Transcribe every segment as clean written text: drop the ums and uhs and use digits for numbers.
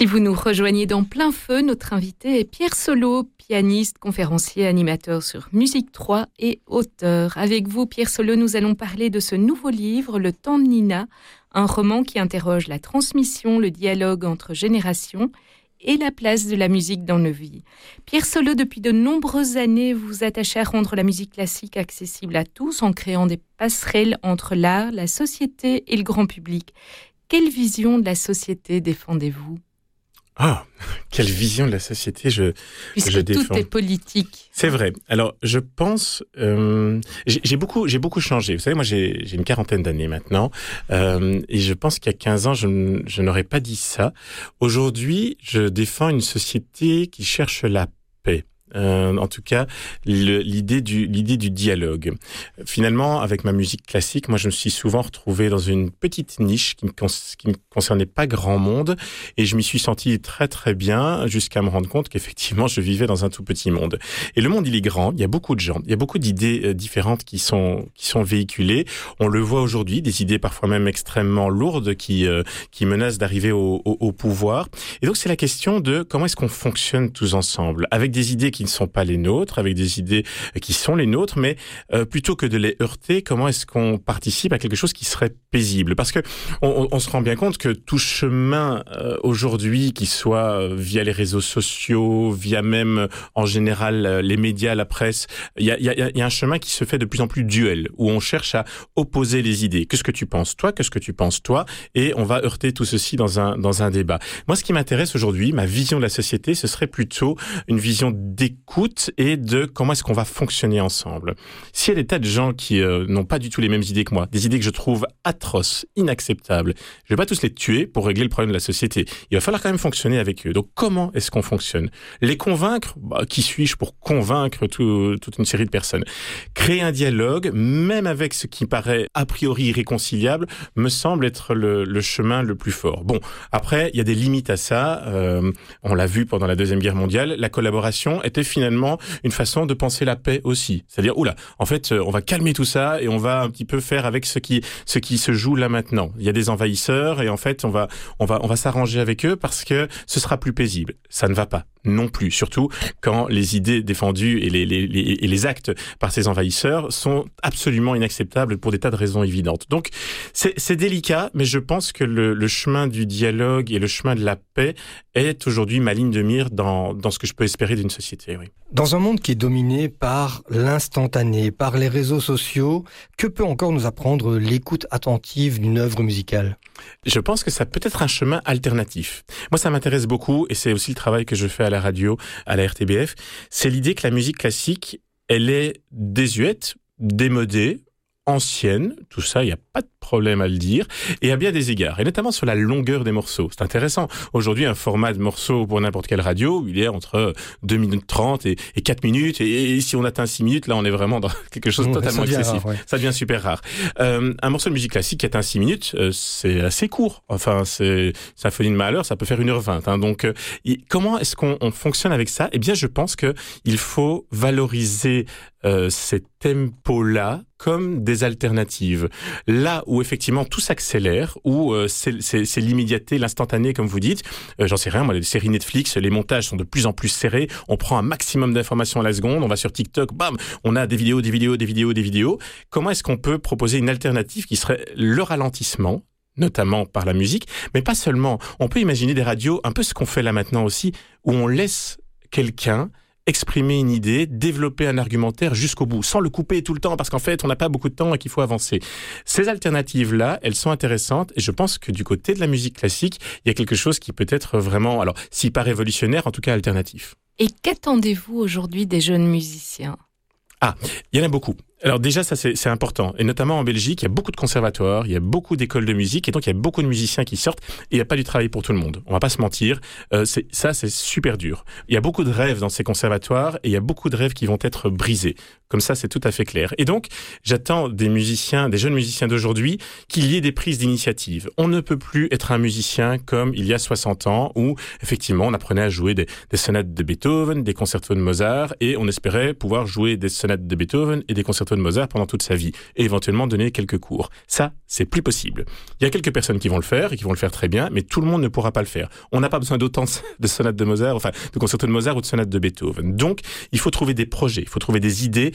Si vous nous rejoignez dans plein feu, notre invité est Pierre Solo, pianiste, conférencier, animateur sur Musique 3 et auteur. Avec vous, Pierre Solo, nous allons parler de ce nouveau livre, Le temps de Nina, un roman qui interroge la transmission, le dialogue entre générations et la place de la musique dans nos vies. Pierre Solo, depuis de nombreuses années, vous vous attachez à rendre la musique classique accessible à tous en créant des passerelles entre l'art, la société et le grand public. Quelle vision de la société défendez-vous ? Ah, quelle vision de la société je défends. Tout est politique. C'est vrai. Alors, je pense... j'ai beaucoup changé. Vous savez, moi, j'ai une quarantaine d'années maintenant. Et je pense qu'il y a 15 ans, je n'aurais pas dit ça. Aujourd'hui, je défends une société qui cherche la paix. En tout cas, l'idée du dialogue. Finalement, avec ma musique classique, moi, je me suis souvent retrouvé dans une petite niche qui ne concernait pas grand monde, et je m'y suis senti très très bien jusqu'à me rendre compte qu'effectivement, je vivais dans un tout petit monde. Et le monde, il est grand. Il y a beaucoup de gens, il y a beaucoup d'idées différentes qui sont véhiculées. On le voit aujourd'hui, des idées parfois même extrêmement lourdes qui menacent d'arriver au pouvoir. Et donc, c'est la question de comment est-ce qu'on fonctionne tous ensemble, avec des idées qui ne sont pas les nôtres, avec des idées qui sont les nôtres, mais plutôt que de les heurter, comment est-ce qu'on participe à quelque chose qui serait paisible ? Parce que on se rend bien compte que tout chemin aujourd'hui, qu'il soit via les réseaux sociaux, via même en général les médias, la presse, il y a un chemin qui se fait de plus en plus duel, où on cherche à opposer les idées. Qu'est-ce que tu penses toi ? Qu'est-ce que tu penses toi ? Et on va heurter tout ceci dans un débat. Moi, ce qui m'intéresse aujourd'hui, ma vision de la société, ce serait plutôt une vision d'écoute et de comment est-ce qu'on va fonctionner ensemble. S'il y a des tas de gens qui n'ont pas du tout les mêmes idées que moi, des idées que je trouve atroces, inacceptables, je vais pas tous les tuer pour régler le problème de la société. Il va falloir quand même fonctionner avec eux. Donc comment est-ce qu'on fonctionne ? Les convaincre ? Qui suis-je pour convaincre toute une série de personnes ? Créer un dialogue, même avec ce qui paraît a priori irréconciliable, me semble être le chemin le plus fort. Bon, après, il y a des limites à ça. On l'a vu pendant la Deuxième Guerre mondiale, la collaboration était finalement une façon de penser la paix aussi. C'est-à-dire, en fait, on va calmer tout ça et on va un petit peu faire avec ce qui se joue là maintenant. Il y a des envahisseurs et en fait, on va s'arranger avec eux parce que ce sera plus paisible. Ça ne va pas non plus, surtout quand les idées défendues et les actes par ces envahisseurs sont absolument inacceptables pour des tas de raisons évidentes. Donc, c'est délicat, mais je pense que le chemin du dialogue et le chemin de la paix est aujourd'hui ma ligne de mire dans ce que je peux espérer d'une société, oui. Dans un monde qui est dominé par l'instantané, par les réseaux sociaux, que peut encore nous apprendre l'écoute attentive d'une œuvre musicale ? Je pense que ça peut être un chemin alternatif. Moi, ça m'intéresse beaucoup, et c'est aussi le travail que je fais à la radio, à la RTBF. C'est l'idée que la musique classique, elle est désuète, démodée, ancienne, tout ça, il n'y a pas de problème à le dire, et à bien des égards, et notamment sur la longueur des morceaux. C'est intéressant. Aujourd'hui, un format de morceau pour n'importe quelle radio, il est entre 2 minutes 30 et 4 minutes, et si on atteint 6 minutes, là, on est vraiment dans quelque chose de totalement excessif. Rare, ouais. Ça devient super rare. Un morceau de musique classique qui atteint 6 minutes, c'est assez court. Enfin, c'est Symphonie de Mahler, ça peut faire 1h20. Hein. Donc, comment est-ce qu'on fonctionne avec ça ? Eh bien, je pense que il faut valoriser ces tempos-là comme des alternatives. Là où effectivement tout s'accélère, où c'est l'immédiateté, l'instantané, comme vous dites, j'en sais rien, moi, les séries Netflix, les montages sont de plus en plus serrés, on prend un maximum d'informations à la seconde, on va sur TikTok, bam, on a des vidéos. Comment est-ce qu'on peut proposer une alternative qui serait le ralentissement, notamment par la musique, mais pas seulement. On peut imaginer des radios, un peu ce qu'on fait là maintenant aussi, où on laisse quelqu'un exprimer une idée, développer un argumentaire jusqu'au bout, sans le couper tout le temps, parce qu'en fait, on n'a pas beaucoup de temps et qu'il faut avancer. Ces alternatives-là, elles sont intéressantes, et je pense que du côté de la musique classique, il y a quelque chose qui peut être vraiment, alors, si pas révolutionnaire, en tout cas alternatif. Et qu'attendez-vous aujourd'hui des jeunes musiciens ? Il y en a beaucoup. Alors déjà, ça c'est important. Et notamment en Belgique, il y a beaucoup de conservatoires, il y a beaucoup d'écoles de musique, et donc il y a beaucoup de musiciens qui sortent, et il n'y a pas du travail pour tout le monde. On va pas se mentir, c'est super dur. Il y a beaucoup de rêves dans ces conservatoires, et il y a beaucoup de rêves qui vont être brisés. Comme ça, c'est tout à fait clair. Et donc, j'attends des jeunes musiciens d'aujourd'hui, qu'il y ait des prises d'initiative. On ne peut plus être un musicien comme il y a 60 ans, où effectivement, on apprenait à jouer des sonates de Beethoven, des concertos de Mozart, et on espérait pouvoir jouer des sonates de Beethoven et des concertos concerto de Mozart pendant toute sa vie et éventuellement donner quelques cours. Ça, c'est plus possible. Il y a quelques personnes qui vont le faire et qui vont le faire très bien, mais tout le monde ne pourra pas le faire. On n'a pas besoin d'autant de sonates de Mozart, enfin de concerto de Mozart ou de sonates de Beethoven. Donc, il faut trouver des projets, il faut trouver des idées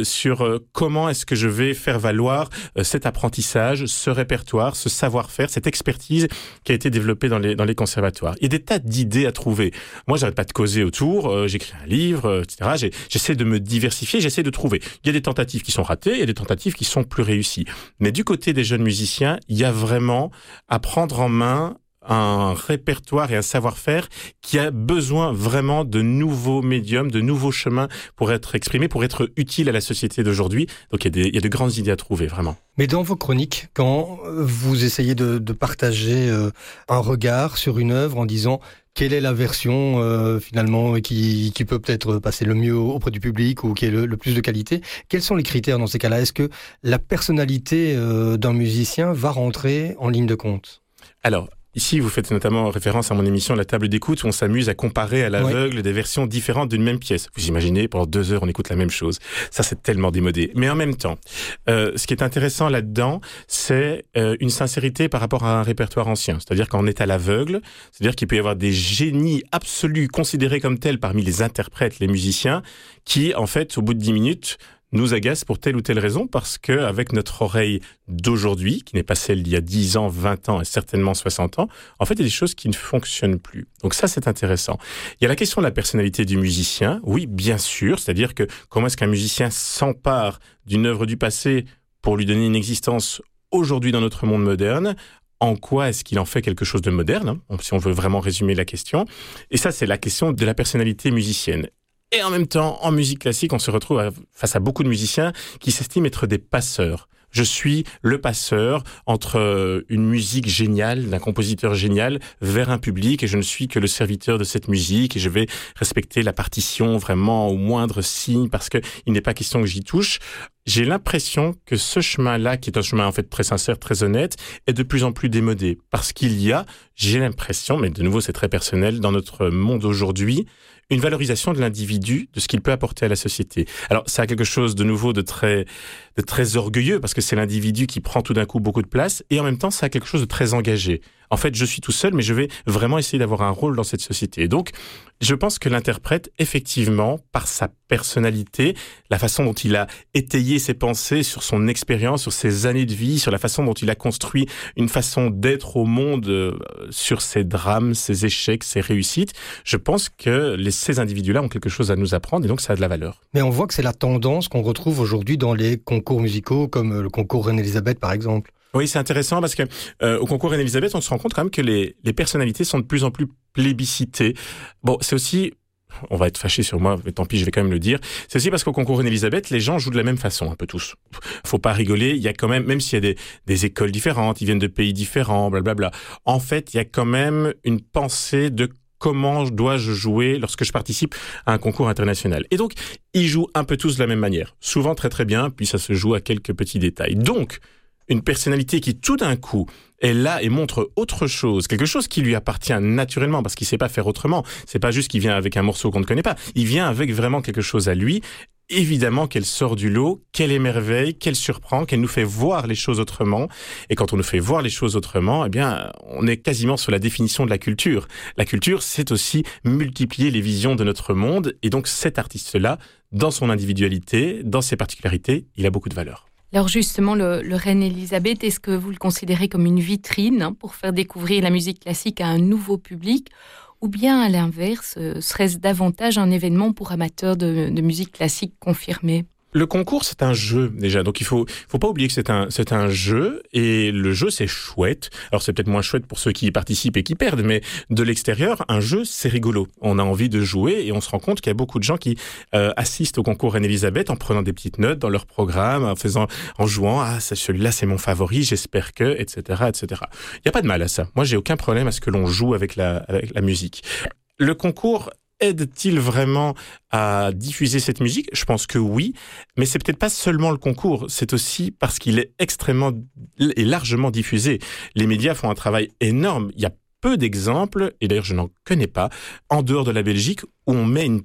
sur comment est-ce que je vais faire valoir cet apprentissage, ce répertoire, ce savoir-faire, cette expertise qui a été développée dans les conservatoires. Il y a des tas d'idées à trouver. Moi, j'arrête pas de causer autour, j'écris un livre, etc. J'essaie de me diversifier, j'essaie de trouver. Il y a des tentatives qui sont ratées, il y a des tentatives qui sont plus réussies. Mais du côté des jeunes musiciens, il y a vraiment à prendre en main un répertoire et un savoir-faire qui a besoin vraiment de nouveaux médiums, de nouveaux chemins pour être exprimés, pour être utile à la société d'aujourd'hui. Donc il y a de grandes idées à trouver, vraiment. Mais dans vos chroniques, quand vous essayez de partager un regard sur une œuvre en disant quelle est la version finalement qui peut peut-être passer le mieux auprès du public ou qui est le plus de qualité, quels sont les critères dans ces cas-là ? Est-ce que la personnalité d'un musicien va rentrer en ligne de compte ? Alors, ici, vous faites notamment référence à mon émission La Table d'écoute où on s'amuse à comparer à l'aveugle des versions différentes d'une même pièce. Vous imaginez, pendant 2 heures, on écoute la même chose. Ça, c'est tellement démodé. Mais en même temps, ce qui est intéressant là-dedans, c'est une sincérité par rapport à un répertoire ancien. C'est-à-dire qu'on est à l'aveugle, c'est-à-dire qu'il peut y avoir des génies absolus considérés comme tels parmi les interprètes, les musiciens, qui, en fait, au bout de 10 minutes, nous agace pour telle ou telle raison parce que avec notre oreille d'aujourd'hui, qui n'est pas celle d'il y a 10 ans, 20 ans et certainement 60 ans, en fait, il y a des choses qui ne fonctionnent plus. Donc ça, c'est intéressant. Il y a la question de la personnalité du musicien. Oui, bien sûr. C'est-à-dire que comment est-ce qu'un musicien s'empare d'une œuvre du passé pour lui donner une existence aujourd'hui dans notre monde moderne? En quoi est-ce qu'il en fait quelque chose de moderne, hein, si on veut vraiment résumer la question. Et ça, c'est la question de la personnalité musicienne. Et en même temps, en musique classique, on se retrouve face à beaucoup de musiciens qui s'estiment être des passeurs. Je suis le passeur entre une musique géniale, d'un compositeur génial, vers un public, et je ne suis que le serviteur de cette musique, et je vais respecter la partition vraiment au moindre signe, parce que il n'est pas question que j'y touche. J'ai l'impression que ce chemin-là, qui est un chemin en fait très sincère, très honnête, est de plus en plus démodé. Parce qu'il y a, j'ai l'impression, mais de nouveau c'est très personnel, dans notre monde aujourd'hui, une valorisation de l'individu, de ce qu'il peut apporter à la société. Alors, ça a quelque chose de nouveau de très orgueilleux, parce que c'est l'individu qui prend tout d'un coup beaucoup de place, et en même temps, ça a quelque chose de très engagé. En fait, je suis tout seul, mais je vais vraiment essayer d'avoir un rôle dans cette société. Et donc, je pense que l'interprète, effectivement, par sa personnalité, la façon dont il a étayé ses pensées sur son expérience, sur ses années de vie, sur la façon dont il a construit une façon d'être au monde, sur ses drames, ses échecs, ses réussites, je pense que ces individus-là ont quelque chose à nous apprendre et donc ça a de la valeur. Mais on voit que c'est la tendance qu'on retrouve aujourd'hui dans les concours musicaux, comme le concours Reine-Élisabeth, par exemple. Oui, c'est intéressant parce que au concours Reine-Élisabeth, on se rend compte quand même que les personnalités sont de plus en plus plébiscitées. Bon, c'est aussi, on va être fâché sur moi, mais tant pis, je vais quand même le dire. C'est aussi parce qu'au concours Reine-Élisabeth, les gens jouent de la même façon, un peu tous. Faut pas rigoler, il y a quand même s'il y a des écoles différentes, ils viennent de pays différents, blablabla. En fait, il y a quand même une pensée de comment dois-je jouer lorsque je participe à un concours international. Et donc, ils jouent un peu tous de la même manière. Souvent très très bien, puis ça se joue à quelques petits détails. Donc, une personnalité qui tout d'un coup est là et montre autre chose, quelque chose qui lui appartient naturellement parce qu'il sait pas faire autrement. C'est pas juste qu'il vient avec un morceau qu'on ne connaît pas. Il vient avec vraiment quelque chose à lui. Évidemment qu'elle sort du lot, qu'elle émerveille, qu'elle surprend, qu'elle nous fait voir les choses autrement. Et quand on nous fait voir les choses autrement, eh bien, on est quasiment sur la définition de la culture. La culture, c'est aussi multiplier les visions de notre monde. Et donc cet artiste-là, dans son individualité, dans ses particularités, il a beaucoup de valeur. Alors justement, le Reine-Élisabeth, est-ce que vous le considérez comme une vitrine pour faire découvrir la musique classique à un nouveau public ? Ou bien, à l'inverse, serait-ce davantage un événement pour amateurs de musique classique confirmés ? Le concours, c'est un jeu, déjà. Donc, il faut pas oublier que c'est un jeu. Et le jeu, c'est chouette. Alors, c'est peut-être moins chouette pour ceux qui y participent et qui perdent. Mais de l'extérieur, un jeu, c'est rigolo. On a envie de jouer et on se rend compte qu'il y a beaucoup de gens qui assistent au concours Reine-Élisabeth en prenant des petites notes dans leur programme, en jouant. Ah, celui-là, c'est mon favori. J'espère que, etc., etc. Il n'y a pas de mal à ça. Moi, j'ai aucun problème à ce que l'on joue avec la musique. Le concours aide-t-il vraiment à diffuser cette musique ? Je pense que oui, mais c'est peut-être pas seulement le concours, c'est aussi parce qu'il est extrêmement et largement diffusé. Les médias font un travail énorme. Il y a peu d'exemples, et d'ailleurs je n'en connais pas, en dehors de la Belgique, où on met une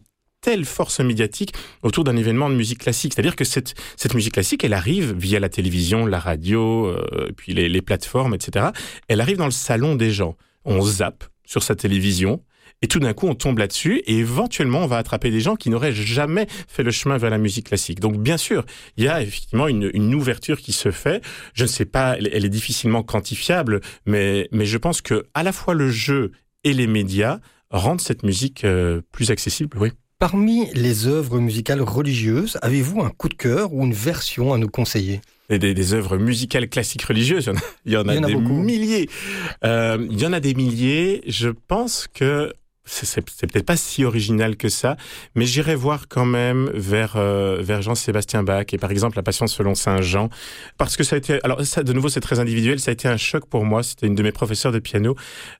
telle force médiatique autour d'un événement de musique classique. C'est-à-dire que cette musique classique, elle arrive via la télévision, la radio, puis les plateformes, etc. Elle arrive dans le salon des gens. On zappe sur sa télévision, et tout d'un coup, on tombe là-dessus et éventuellement, on va attraper des gens qui n'auraient jamais fait le chemin vers la musique classique. Donc, bien sûr, il y a effectivement une ouverture qui se fait. Je ne sais pas, elle est difficilement quantifiable, mais je pense que à la fois le jeu et les médias rendent cette musique plus accessible, oui. Parmi les œuvres musicales religieuses, avez-vous un coup de cœur ou une version à nous conseiller ? Des œuvres musicales classiques religieuses, il y en a des beaucoup. Milliers. Il y en a des milliers. Je pense que c'est peut-être pas si original que ça, mais j'irai voir quand même vers Jean-Sébastien Bach et par exemple La Passion selon Saint Jean, parce que ça a été, alors ça de nouveau c'est très individuel, ça a été un choc pour moi. C'était une de mes professeurs de piano.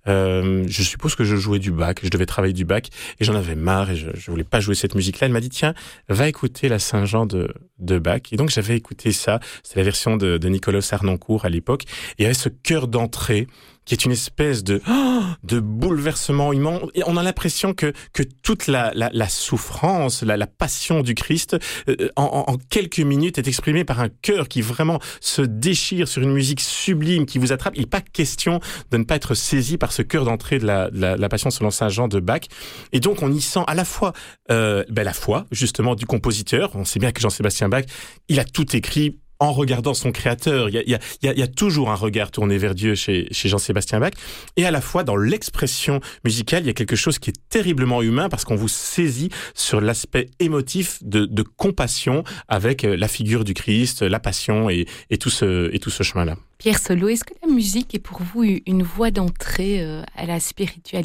Je suppose que je jouais du Bach, je devais travailler du Bach et j'en avais marre et je voulais pas jouer cette musique-là. Elle m'a dit tiens, va écouter la Saint Jean de Bach, et donc j'avais écouté ça. C'est la version de Nicolas Harnoncourt à l'époque. Et il y avait ce chœur d'entrée qui est une espèce de bouleversement immense. Et on a l'impression que toute la souffrance, la passion du Christ, en quelques minutes est exprimée par un chœur qui vraiment se déchire sur une musique sublime qui vous attrape. Il n'est pas question de ne pas être saisi par ce chœur d'entrée de la Passion selon Saint Jean de Bach. Et donc on y sent à la fois la foi justement du compositeur. On sait bien que Jean-Sébastien Bach, il a tout écrit en regardant son créateur. Il y a toujours un regard tourné vers Dieu chez Jean-Sébastien Bach. Et à la fois, dans l'expression musicale, il y a quelque chose qui est terriblement humain parce qu'on vous saisit sur l'aspect émotif de compassion avec la figure du Christ, la passion et tout ce chemin-là. Pierre Solo, est-ce que la musique est pour vous une voie d'entrée à la spiritualité ?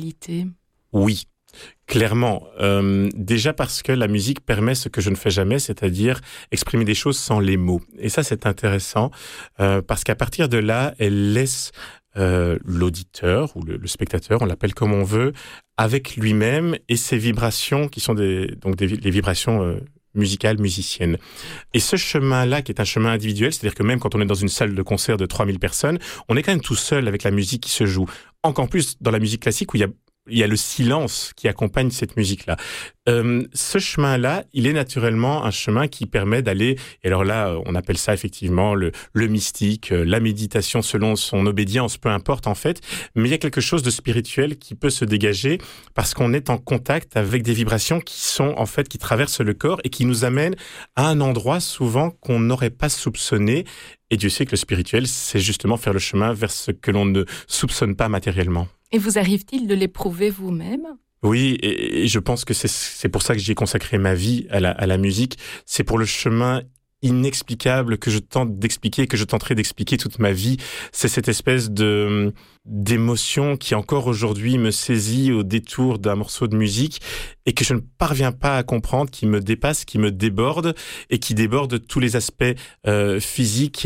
Oui. Clairement, déjà parce que la musique permet ce que je ne fais jamais, c'est-à-dire exprimer des choses sans les mots. Et ça, c'est intéressant parce qu'à partir de là, elle laisse l'auditeur ou le spectateur, on l'appelle comme on veut, avec lui-même et ses vibrations qui sont les vibrations musicales, musiciennes. Et ce chemin-là, qui est un chemin individuel, c'est-à-dire que même quand on est dans une salle de concert de 3000 personnes, on est quand même tout seul avec la musique qui se joue. Encore plus dans la musique classique où il y a le silence qui accompagne cette musique-là. Ce chemin-là, il est naturellement un chemin qui permet d'aller, et alors là, on appelle ça effectivement le mystique, la méditation selon son obédience, peu importe en fait, mais il y a quelque chose de spirituel qui peut se dégager parce qu'on est en contact avec des vibrations qui traversent le corps et qui nous amènent à un endroit souvent qu'on n'aurait pas soupçonné. Et Dieu sait que le spirituel, c'est justement faire le chemin vers ce que l'on ne soupçonne pas matériellement. Et vous arrive-t-il de l'éprouver vous-même ? Oui, et je pense que c'est pour ça que j'y ai consacré ma vie à la musique. C'est pour le chemin inexplicable que je tente d'expliquer, que je tenterai d'expliquer toute ma vie. C'est cette espèce d'émotion qui encore aujourd'hui me saisit au détour d'un morceau de musique et que je ne parviens pas à comprendre, qui me dépasse, qui me déborde et qui déborde tous les aspects physiques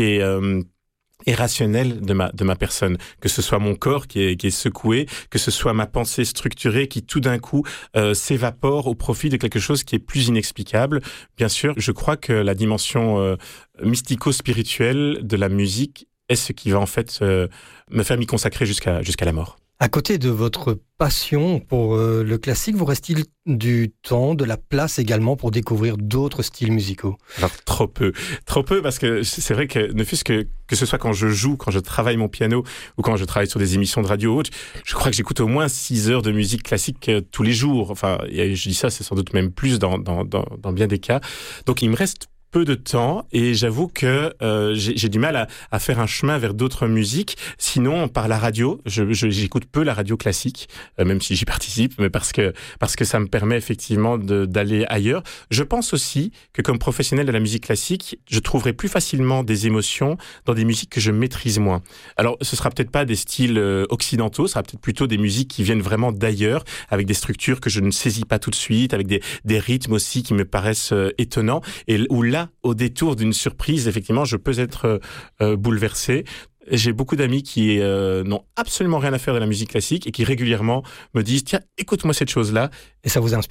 et rationnel de ma personne, que ce soit mon corps qui est secoué, que ce soit ma pensée structurée qui tout d'un coup s'évapore au profit de quelque chose qui est plus inexplicable. Bien sûr, je crois que la dimension mystico-spirituelle de la musique est ce qui va en fait me faire m'y consacrer jusqu'à la mort. À côté de votre passion pour le classique, vous reste-t-il du temps, de la place également pour découvrir d'autres styles musicaux ? Alors trop peu parce que c'est vrai que ne fût-ce que ce soit quand je joue, quand je travaille mon piano ou quand je travaille sur des émissions de radio ou autres, je crois que j'écoute au moins 6 heures de musique classique tous les jours. Enfin, je dis ça, c'est sans doute même plus dans bien des cas. Donc il me reste peu de temps et j'avoue que j'ai du mal à faire un chemin vers d'autres musiques. Sinon, par la radio, j'écoute peu la radio classique, même si j'y participe, mais parce que ça me permet effectivement d'aller ailleurs. Je pense aussi que comme professionnel de la musique classique, je trouverai plus facilement des émotions dans des musiques que je maîtrise moins. Alors, ce sera peut-être pas des styles occidentaux, ce sera peut-être plutôt des musiques qui viennent vraiment d'ailleurs, avec des structures que je ne saisis pas tout de suite, avec des rythmes aussi qui me paraissent étonnants, et où là, au détour d'une surprise, effectivement, je peux être bouleversé. J'ai beaucoup d'amis qui n'ont absolument rien à faire de la musique classique et qui régulièrement me disent « Tiens, écoute-moi cette chose-là ». Et ça vous inspire ?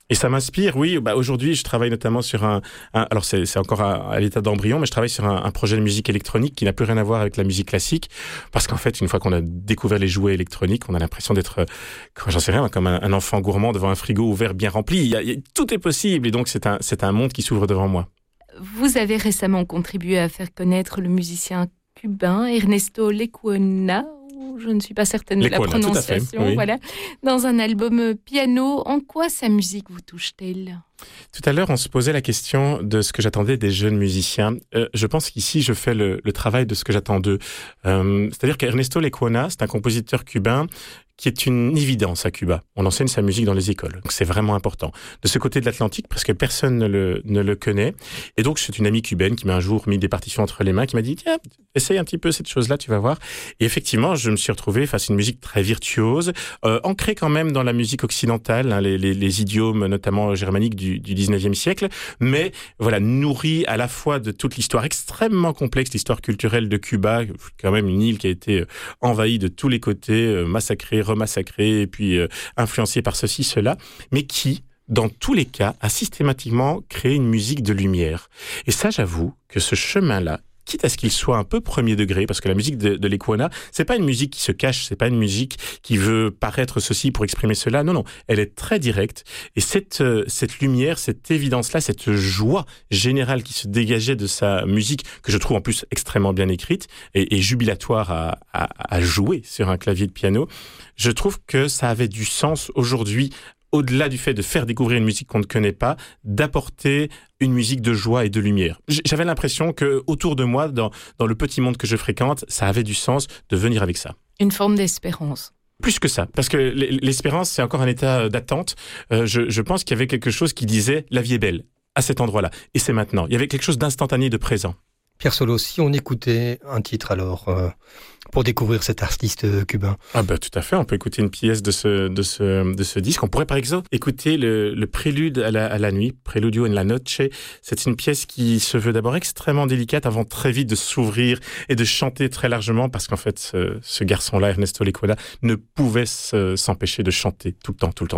Et ça m'inspire, oui. Aujourd'hui, je travaille notamment sur alors c'est encore à l'état d'embryon, mais je travaille sur un projet de musique électronique qui n'a plus rien à voir avec la musique classique, parce qu'en fait, une fois qu'on a découvert les jouets électroniques, on a l'impression d'être, j'en sais rien, comme un enfant gourmand devant un frigo ouvert bien rempli. Tout est possible, et donc c'est un monde qui s'ouvre devant moi. Vous avez récemment contribué à faire connaître le musicien cubain Ernesto Lecuona, je ne suis pas certaine de la prononciation, oui. Voilà, dans un album piano. En quoi sa musique vous touche-t-elle ? Tout à l'heure, on se posait la question de ce que j'attendais des jeunes musiciens. Je pense qu'ici, je fais le travail de ce que j'attends d'eux. C'est-à-dire qu'Ernesto Lecuona, c'est un compositeur cubain qui est une évidence à Cuba. On enseigne sa musique dans les écoles, donc c'est vraiment important. De ce côté de l'Atlantique, presque personne ne le connaît. Et donc, c'est une amie cubaine qui m'a un jour mis des partitions entre les mains, qui m'a dit « Tiens, essaye un petit peu cette chose-là, tu vas voir ». Et effectivement, je me suis retrouvé face à une musique très virtuose, ancrée quand même dans la musique occidentale, hein, les idiomes notamment germaniques du 19e siècle, mais voilà, nourrie à la fois de toute l'histoire extrêmement complexe, l'histoire culturelle de Cuba, quand même une île qui a été envahie de tous les côtés, massacrée, remassacré et puis influencé par ceci, cela, mais qui, dans tous les cas, a systématiquement créé une musique de lumière. Et ça, j'avoue que ce chemin-là, quitte à ce qu'il soit un peu premier degré, parce que la musique de Lecuona, c'est pas une musique qui se cache, c'est pas une musique qui veut paraître ceci pour exprimer cela. Non, elle est très directe. Et cette lumière, cette évidence-là, cette joie générale qui se dégageait de sa musique, que je trouve en plus extrêmement bien écrite et jubilatoire à jouer sur un clavier de piano, je trouve que ça avait du sens aujourd'hui, au-delà du fait de faire découvrir une musique qu'on ne connaît pas, d'apporter une musique de joie et de lumière. J'avais l'impression que autour de moi, dans le petit monde que je fréquente, ça avait du sens de venir avec ça. Une forme d'espérance. Plus que ça, parce que l'espérance, c'est encore un état d'attente. Je pense qu'il y avait quelque chose qui disait « la vie est belle » à cet endroit-là. Et c'est maintenant. Il y avait quelque chose d'instantané, de présent. Pierre Solo, si on écoutait un titre alors pour découvrir cet artiste cubain. Ah bah tout à fait, on peut écouter une pièce de ce disque. On pourrait par exemple écouter le prélude à la nuit, Preludio en la noche. C'est une pièce qui se veut d'abord extrêmement délicate avant très vite de s'ouvrir et de chanter très largement, parce qu'en fait ce garçon-là, Ernesto Lecuona, ne pouvait s'empêcher de chanter tout le temps.